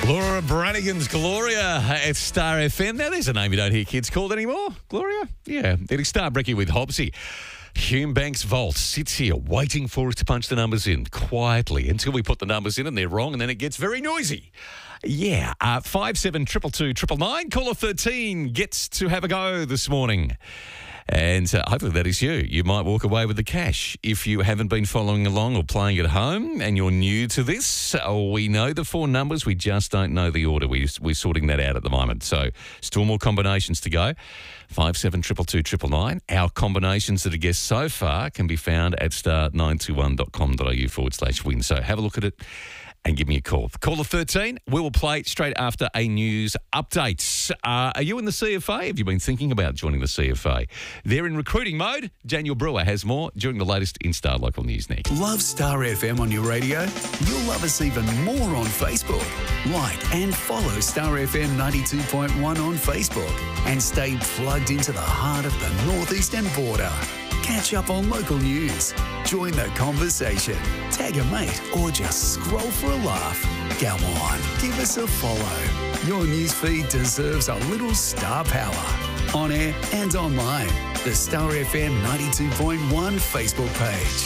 Laura Branigan's Gloria at Star FM. Now, there's a name you don't hear kids called anymore. Gloria? Yeah. It'll start Brecky with Hobbsy. Hume Banks Vault sits here waiting for us to punch the numbers in quietly until we put the numbers in and they're wrong, and then it gets very noisy. Yeah. 5722 caller 13 gets to have a go this morning. And hopefully that is you. You might walk away with the cash. If you haven't been following along or playing at home and you're new to this, we know the four numbers. We just don't know the order. We're sorting that out at the moment. So still more combinations to go. 5722 Our combinations that are guessed so far can be found at star921.com.au/win. So have a look at it and give me a call. Caller 13, we will play straight after a news update. Are you in the CFA? Have you been thinking about joining the CFA? They're in recruiting mode. Daniel Brewer has more during the latest in Star Local News next. Love Star FM on your radio? You'll love us even more on Facebook. Like and follow Star FM 92.1 on Facebook and stay plugged into the heart of the northeastern border. Catch up on local news, join the conversation, tag a mate, or just scroll for a laugh. Come on, give us a follow. Your newsfeed deserves a little star power. On air and online, the Star FM 92.1 Facebook page.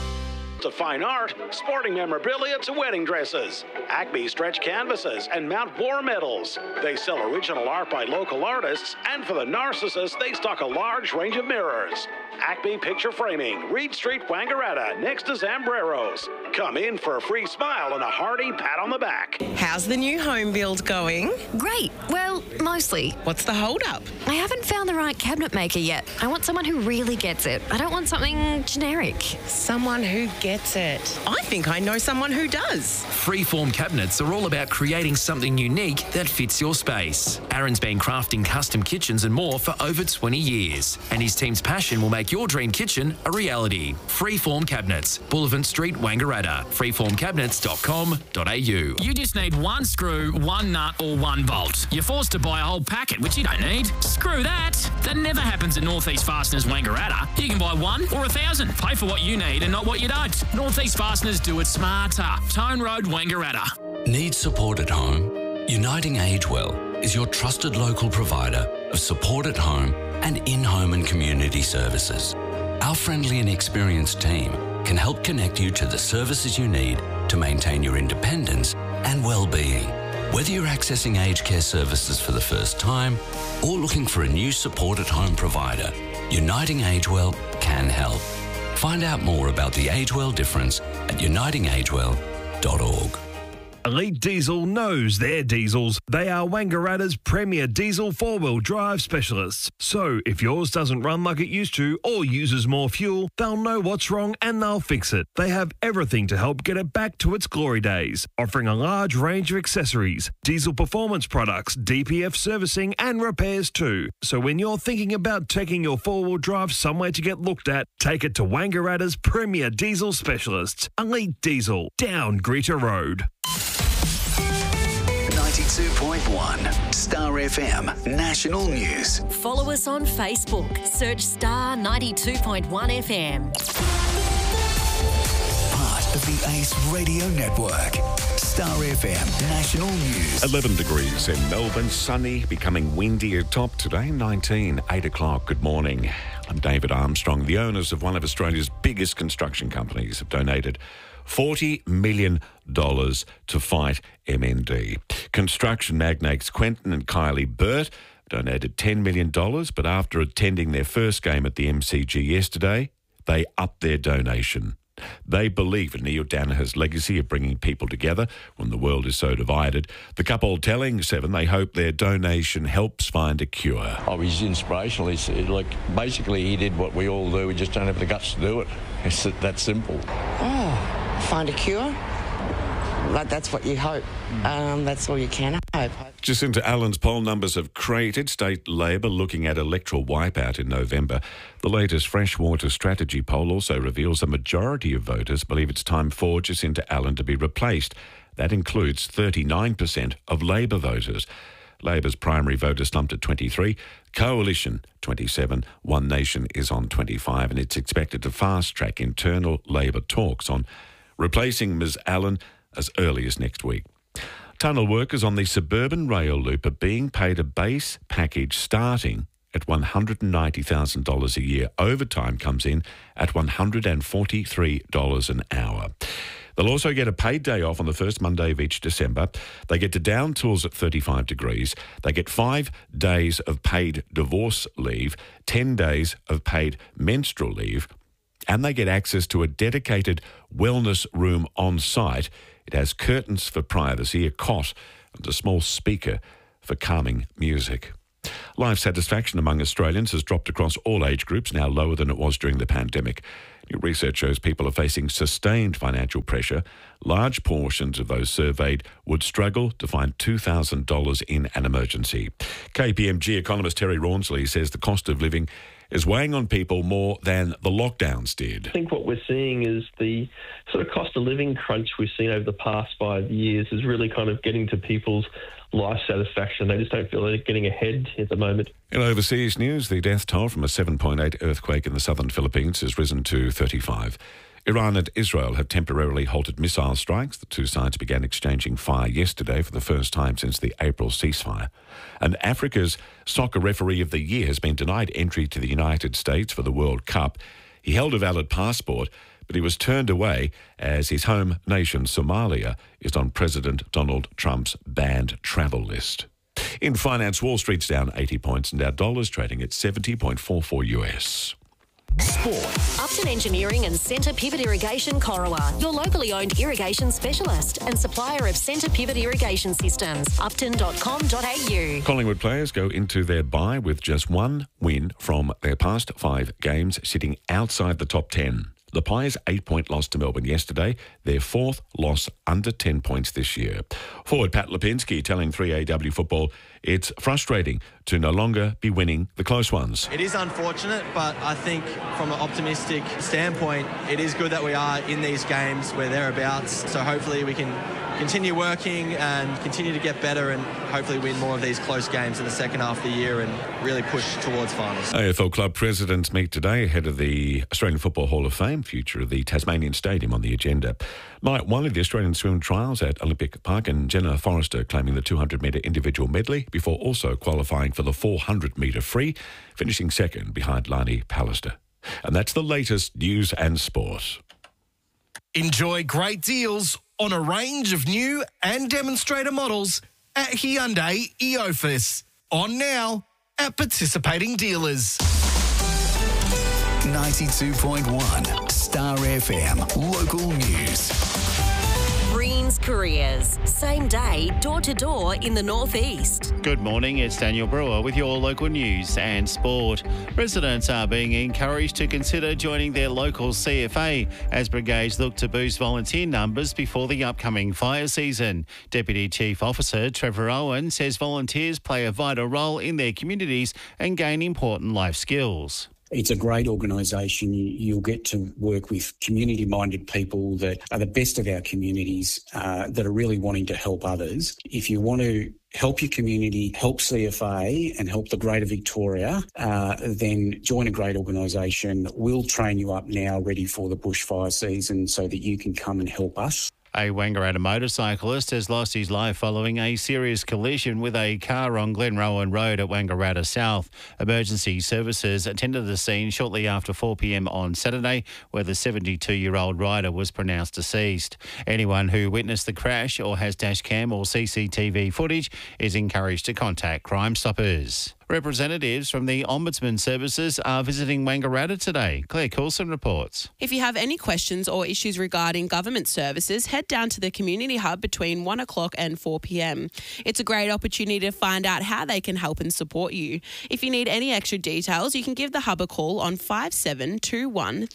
To fine art, sporting memorabilia to wedding dresses, Acme stretch canvases and Mount War medals. They sell original art by local artists, and for the narcissists, they stock a large range of mirrors. Acme Picture Framing, Reed Street, Wangaratta, next to Zambreros. Come in for a free smile and a hearty pat on the back. How's the new home build going? Great. Well, mostly. What's the hold-up? I haven't found the right cabinet maker yet. I want someone who really gets it. I don't want something generic. Someone who gets it. I think I know someone who does. Freeform cabinets are all about creating something unique that fits your space. Aaron's been crafting custom kitchens and more for over 20 years, and his team's passion will make your dream kitchen a reality. Freeform Cabinets, Boulevard Street, Wangaratta. Freeformcabinets.com.au. You just need one screw, one nut or one bolt. You're forced to buy a whole packet, which you don't need. Screw that. That never happens at Northeast Fasteners Wangaratta. You can buy one or 1,000. Pay for what you need and not what you don't. Northeast Fasteners do it smarter. Tone Road, Wangaratta. Need support at home? Uniting Agewell is your trusted local provider of support at home and in-home and community services. Our friendly and experienced team can help connect you to the services you need to maintain your independence and well-being. Whether you're accessing aged care services for the first time or looking for a new support at home provider, Uniting Agewell can help. Find out more about the Agewell difference at unitingagewell.org. Elite Diesel knows their diesels. They are Wangaratta's premier diesel four-wheel drive specialists. So if yours doesn't run like it used to or uses more fuel, they'll know what's wrong and they'll fix it. They have everything to help get it back to its glory days, offering a large range of accessories, diesel performance products, DPF servicing and repairs too. So when you're thinking about taking your four-wheel drive somewhere to get looked at, take it to Wangaratta's premier diesel specialists, Elite Diesel, down Greta Road. 92.1 Star FM National News. Follow us on Facebook. Search Star 92.1 FM. Part of the Ace Radio Network. Star FM National News. 11 degrees in Melbourne, sunny, becoming windy at top today, 19, 8 o'clock. Good morning. I'm David Armstrong. The owners of one of Australia's biggest construction companies have donated $40 million to fight MND. Construction magnates Quentin and Kylie Burt donated $10 million, but after attending their first game at the MCG yesterday, they upped their donation. They believe in Neil Danaher's legacy of bringing people together when the world is so divided. The couple telling Seven they hope their donation helps find a cure. Oh, he's inspirational. He's basically he did what we all do. We just don't have the guts to do it. It's that simple. Oh, find a cure? Like, that's what you hope. That's all you can hope. Jacinta Allen's poll numbers have cratered. State Labor looking at electoral wipeout in November. The latest Freshwater Strategy poll also reveals a majority of voters believe it's time for Jacinta Allen to be replaced. That includes 39% of Labor voters. Labor's primary voter slumped at 23, Coalition 27, One Nation is on 25, and it's expected to fast-track internal Labor talks on replacing Ms Allen as early as next week. Tunnel workers on the suburban rail loop are being paid a base package starting at $190,000 a year. Overtime comes in at $143 an hour. They'll also get a paid day off on the first Monday of each December. They get to down tools at 35 degrees. They get 5 days of paid divorce leave, 10 days of paid menstrual leave, and they get access to a dedicated wellness room on site. It has curtains for privacy, a cot, and a small speaker for calming music. Life satisfaction among Australians has dropped across all age groups, now lower than it was during the pandemic. New research shows people are facing sustained financial pressure. Large portions of those surveyed would struggle to find $2,000 in an emergency. KPMG economist Terry Rawnsley says the cost of living is weighing on people more than the lockdowns did. I think what we're seeing is the sort of cost of living crunch we've seen over the past 5 years is really kind of getting to people's life satisfaction. They just don't feel they're getting ahead at the moment. In overseas news, the death toll from a 7.8 earthquake in the southern Philippines has risen to 35. Iran and Israel have temporarily halted missile strikes. The two sides began exchanging fire yesterday for the first time since the April ceasefire. And Africa's soccer referee of the year has been denied entry to the United States for the World Cup. He held a valid passport, but he was turned away as his home nation, Somalia, is on President Donald Trump's banned travel list. In finance, Wall Street's down 80 points and our dollar's trading at 70.44 US. Sport. Upton Engineering and Centre Pivot Irrigation Corowa, your locally owned irrigation specialist and supplier of centre pivot irrigation systems. upton.com.au. Collingwood players go into their bye with just one win from their past 5 games, sitting outside the top 10. The Pies' 8-point loss to Melbourne yesterday, their 4th loss under 10 points this year. Forward Pat Lipinski telling 3AW Football it's frustrating to no longer be winning the close ones. It is unfortunate, but I think from an optimistic standpoint, it is good that we are in these games where thereabouts. So hopefully we can continue working and continue to get better and hopefully win more of these close games in the second half of the year and really push towards finals. AFL club presidents meet today ahead of the Australian Football Hall of Fame, future of the Tasmanian Stadium on the agenda. Night 1 of the Australian swim trials at Olympic Park, and Jenna Forrester claiming the 200-metre individual medley before also qualifying for the 400-metre free, finishing second behind Lani Pallister. And that's the latest news and sport. Enjoy great deals on a range of new and demonstrator models at Hyundai Eofus. On now at participating dealers. 92.1 Star FM Local News. Greens Careers. Same day, door-to-door in the northeast. Good morning, it's Daniel Brewer with your local news and sport. Residents are being encouraged to consider joining their local CFA as brigades look to boost volunteer numbers before the upcoming fire season. Deputy Chief Officer Trevor Owen says volunteers play a vital role in their communities and gain important life skills. It's a great organisation. You'll get to work with community-minded people that are the best of our communities, that are really wanting to help others. If you want to help your community, help CFA and help the Greater Victoria, then join a great organisation. We'll train you up now ready for the bushfire season so that you can come and help us. A Wangaratta motorcyclist has lost his life following a serious collision with a car on Glenrowan Road at Wangaratta South. Emergency services attended the scene shortly after 4 p.m. on Saturday, where the 72-year-old rider was pronounced deceased. Anyone who witnessed the crash or has dashcam or CCTV footage is encouraged to contact Crime Stoppers. Representatives from the Ombudsman Services are visiting Wangaratta today. Claire Coulson reports. If you have any questions or issues regarding government services, head down to the Community Hub between 1 o'clock and 4 p.m. It's a great opportunity to find out how they can help and support you. If you need any extra details, you can give the Hub a call on 5721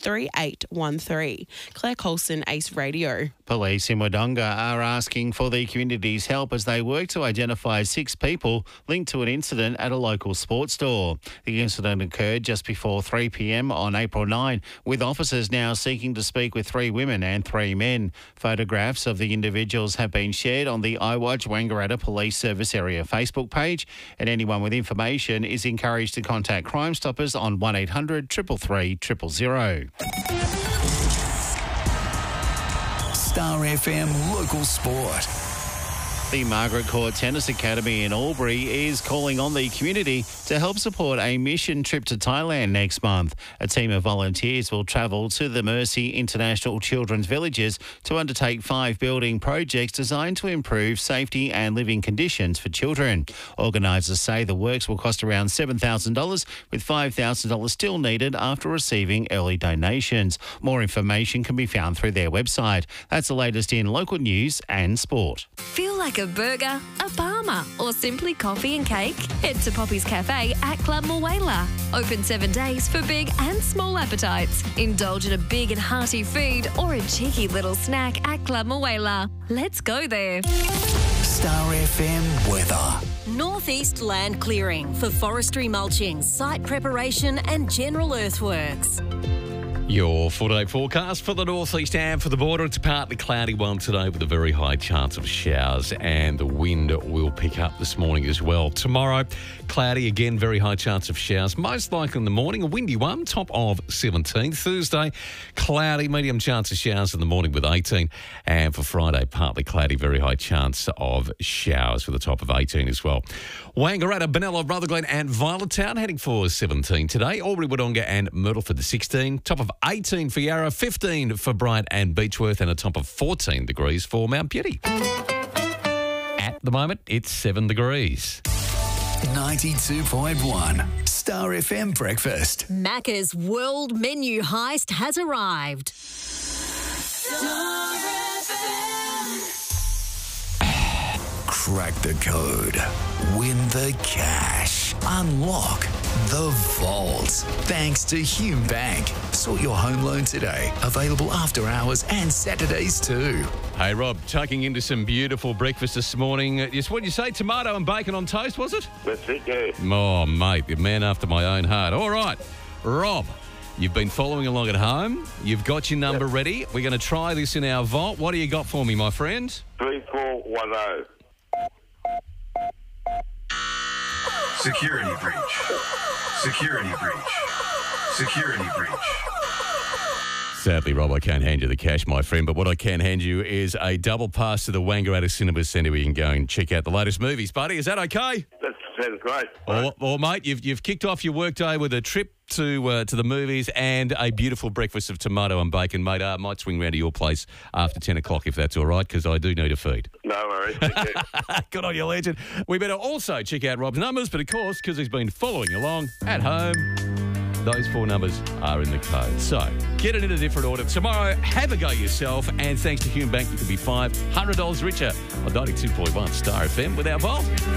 3813. Claire Coulson, Ace Radio. Police in Wodonga are asking for the community's help as they work to identify 6 people linked to an incident at a local sports store. The incident occurred just before 3 p.m. on April 9, with officers now seeking to speak with 3 women and 3 men. Photographs of the individuals have been shared on the iWatch Wangaratta Police Service Area Facebook page, and anyone with information is encouraged to contact Crime Stoppers on 1800 333 000. Star FM Local Sport. The Margaret Court Tennis Academy in Albury is calling on the community to help support a mission trip to Thailand next month. A team of volunteers will travel to the Mercy International Children's Villages to undertake 5 building projects designed to improve safety and living conditions for children. Organisers say the works will cost around $7,000, with $5,000 still needed after receiving early donations. More information can be found through their website. That's the latest in local news and sport. Feel like a burger, a Palmer, or simply coffee and cake? Head to Poppy's Cafe at Club Mulwala. Open 7 days for big and small appetites. Indulge in a big and hearty food or a cheeky little snack at Club Mulwala. Let's go there. Star FM weather. Northeast land clearing for forestry mulching, site preparation and general earthworks. Your 4-day forecast for the northeast and for the border. It's a partly cloudy one today with a very high chance of showers, and the wind will pick up this morning as well. Tomorrow, cloudy again, very high chance of showers, most likely in the morning, a windy one, top of 17. Thursday, cloudy, medium chance of showers in the morning with 18. And for Friday, partly cloudy, very high chance of showers with a top of 18 as well. Wangaratta, Benalla, Rutherglen and Violettown heading for 17 today. Albury, Wodonga and Myrtleford 16. Top of 18 for Yarra, 15 for Bryant and Beechworth, and a top of 14 degrees for Mount Beauty. At the moment, it's 7 degrees. 92.1 Star FM Breakfast. Macca's world menu heist has arrived. Crack the code. Win the cash. Unlock the vault. Thanks to Hume Bank. Sort your home loan today. Available after hours and Saturdays too. Hey, Rob, tucking into some beautiful breakfast this morning. Just what did you say? Tomato and bacon on toast, was it? That's it, yeah. Oh, mate, the man after my own heart. All right, Rob, you've been following along at home. You've got your number ready. We're going to try this in our vault. What do you got for me, my friend? 3410. Security breach. Security breach. Security breach. Sadly, Rob, I can't hand you the cash, my friend, but what I can hand you is a double pass to the Wangaratta Cinema Centre where you can go and check out the latest movies, buddy. Is that okay? That sounds great. Well, mate, you've kicked off your workday with a trip to the movies and a beautiful breakfast of tomato and bacon, mate. I might swing round to your place after 10 o'clock if that's all right, because I do need a feed. No worries. Thank you. Good on you, legend. We better also check out Rob's numbers, but of course, because he's been following along at home, those 4 numbers are in the code. So, get it in a different order. Tomorrow, have a go yourself, and thanks to Hume Bank, you could be $500 richer on 92.1 Star FM with our vault.